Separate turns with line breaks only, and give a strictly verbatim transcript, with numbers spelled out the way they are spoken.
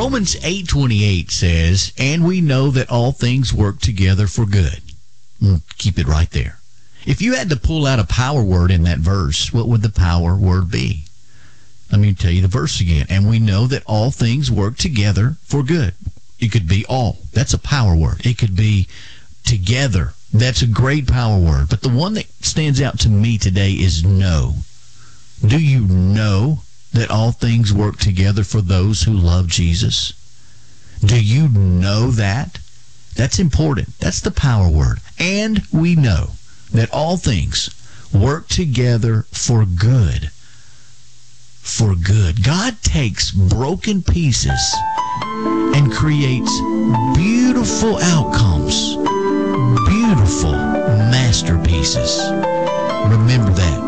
Romans eight twenty-eight says, and we know that all things work together for good. We'll keep it right there. If you had to pull out a power word in that verse, what would the power word be? Let me tell you the verse again. And we know that all things work together for good. It could be all. That's a power word. It could be together. That's a great power word. But the one that stands out to me today is know. Do you know that all things work together for those who love Jesus? Do you know that? That's important. That's the power word. And we know that all things work together for good. For good. God takes broken pieces and creates beautiful outcomes. Beautiful masterpieces. Remember that.